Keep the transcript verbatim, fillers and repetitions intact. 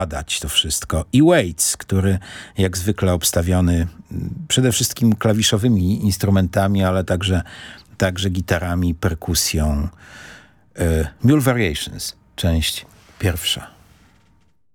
dać to wszystko. I Waits, który jak zwykle obstawiony przede wszystkim klawiszowymi instrumentami, ale także, także gitarami, perkusją. Mule Variations, część pierwsza.